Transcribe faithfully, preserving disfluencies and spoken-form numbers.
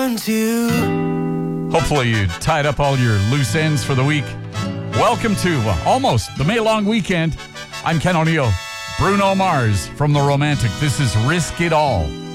Hopefully you tied up all your loose ends for the week. Welcome to uh, almost the May-long weekend. I'm Ken O'Neill. Bruno Mars from The Romantic. This is Risk It All.